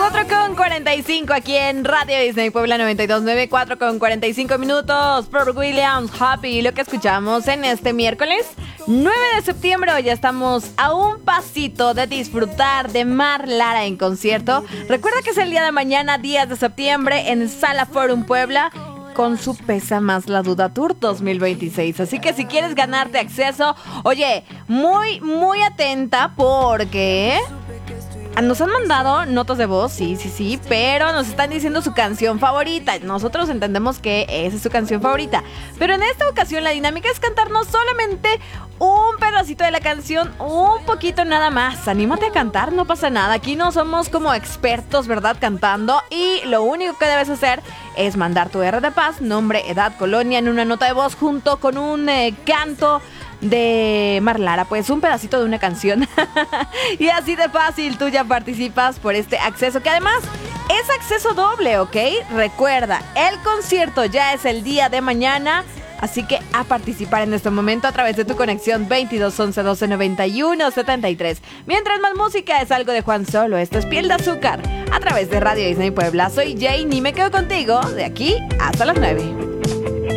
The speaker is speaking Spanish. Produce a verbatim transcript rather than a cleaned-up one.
cuatro con cuarenta y cinco aquí en Radio Disney Puebla noventa y dos punto nueve, cuatro con cuarenta y cinco minutos. Pharrell Williams, Happy, lo que escuchamos en este miércoles nueve de septiembre. Ya estamos a un pasito de disfrutar de Mar Lara en concierto. Recuerda que es el día de mañana, diez de septiembre, en Sala Forum Puebla, con su Pesa Más la Duda Tour dos mil veintiséis. Así que si quieres ganarte acceso, oye, muy, muy atenta porque nos han mandado notas de voz, sí, sí, sí, pero nos están diciendo su canción favorita. Nosotros entendemos que esa es su canción favorita, pero en esta ocasión la dinámica es cantarnos solamente un pedacito de la canción, un poquito nada más. Anímate a cantar, no pasa nada. Aquí no somos como expertos, ¿verdad?, cantando, y lo único que debes hacer es mandar tu R de paz, nombre, edad, colonia, en una nota de voz junto con un eh, canto de Mar Lara, pues un pedacito de una canción. Y así de fácil tú ya participas por este acceso, que además es acceso doble, ¿ok? Recuerda, el concierto ya es el día de mañana, así que a participar en este momento a través de tu conexión veintidós once doce noventa y uno setenta y tres. Mientras más música, es algo de Juan Solo. Esto es Piel de Azúcar a través de Radio Disney Puebla. Soy Jane y me quedo contigo de aquí hasta las nueve.